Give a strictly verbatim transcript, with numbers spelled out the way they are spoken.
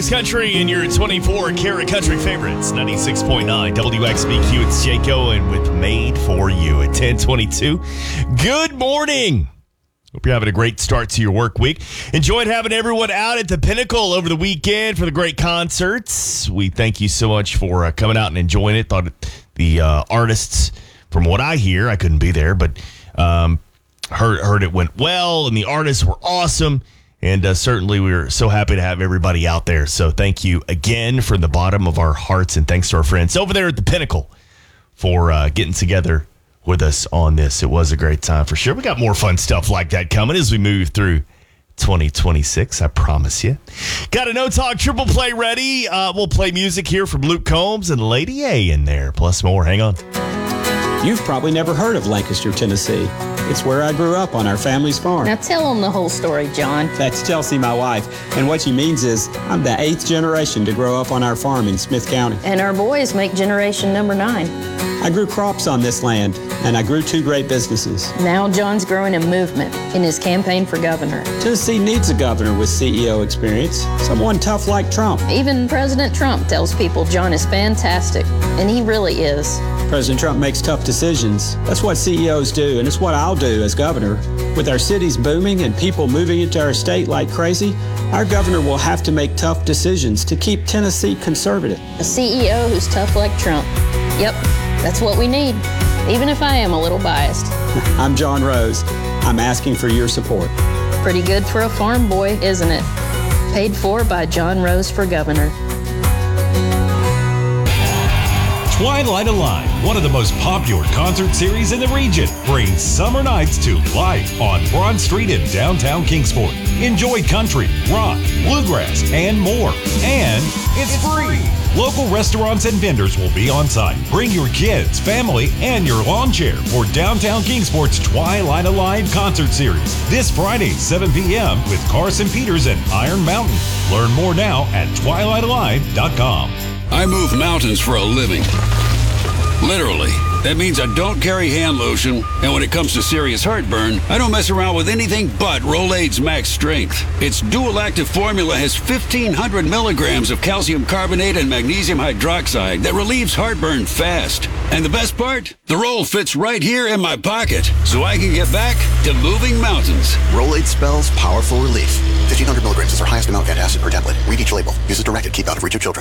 today's country and your twenty-four karat country favorites. ninety-six point nine W X B Q. It's Jake Owen with Made For You at ten twenty-two. Good morning. Hope you're having a great start to your work week. Enjoyed having everyone out at the Pinnacle over the weekend for the great concerts. We thank you so much for uh, coming out and enjoying it. Thought the uh, artists, from what I hear, I couldn't be there, but um, heard heard it went well, and the artists were awesome. And uh, certainly we were so happy to have everybody out there. So thank you again from the bottom of our hearts, and thanks to our friends over there at the Pinnacle for uh, getting together with us on this. It was a great time for sure. We got more fun stuff like that coming as we move through twenty twenty-six, I promise you. Got a No Talk Triple Play ready. Uh, we'll play music here from Luke Combs and Lady A in there, plus more. Hang on. You've probably never heard of Lancaster, Tennessee. It's where I grew up on our family's farm. Now tell them the whole story, John. That's Chelsea, my wife. And what she means is I'm the eighth generation to grow up on our farm in Smith County. And our boys make generation number nine. I grew crops on this land, and I grew two great businesses. Now John's growing a movement in his campaign for governor. Tennessee needs a governor with C E O experience, someone tough like Trump. Even President Trump tells people John is fantastic, and he really is. President Trump makes tough decisions. That's what C E Os do, and it's what I'll do as governor. With our cities booming and people moving into our state like crazy, our governor will have to make tough decisions to keep Tennessee conservative. A C E O who's tough like Trump. Yep, that's what we need, even if I am a little biased. I'm John Rose. I'm asking for your support. Pretty good for a farm boy, isn't it? Paid for by John Rose for governor. Twilight Alive, one of the most popular concert series in the region, brings summer nights to life on Broad Street in downtown Kingsport. Enjoy country, rock, bluegrass, and more. And it's free. Local restaurants and vendors will be on site. Bring your kids, family, and your lawn chair for downtown Kingsport's Twilight Alive concert series this Friday, seven p.m. with Carson Peters and Iron Mountain. Learn more now at twilight alive dot com. I move mountains for a living. Literally. That means I don't carry hand lotion, and when it comes to serious heartburn, I don't mess around with anything but Rolaids Max Strength. Its dual-active formula has fifteen hundred milligrams of calcium carbonate and magnesium hydroxide that relieves heartburn fast. And the best part? The roll fits right here in my pocket, so I can get back to moving mountains. Rolaids spells powerful relief. fifteen hundred milligrams is our highest amount of antacid per tablet. Read each label. Use as directed. Keep out of reach of children.